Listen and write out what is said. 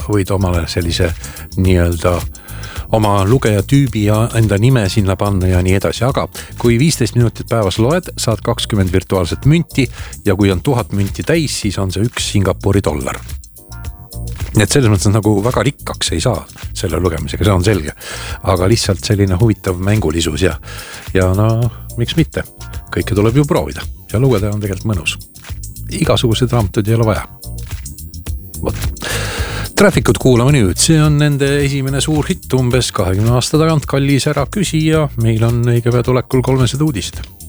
võid omale sellise nii-öelda oma lugejatüübi ja enda nime sinna panna ja nii edasi, aga kui 15 minutit päevas loed, saad 20 virtuaalset münti ja kui on 1000 münti täis, siis on see 1 Singapuri dollar. Nii et selles mõttes nagu väga rikkaks ei saa selle lugemisega, see on selge, aga lihtsalt selline huvitav mängulisus ja no miks mitte, kõike tuleb ju proovida ja lugeda on tegelikult mõnus. Igasugused raamatud ei ole vaja. Trafficut kuulame nüüd, see on nende esimene suur hitt umbes 20 aasta tagant, kallis ära küsi ja meil on õige pea tulekul 300 uudist.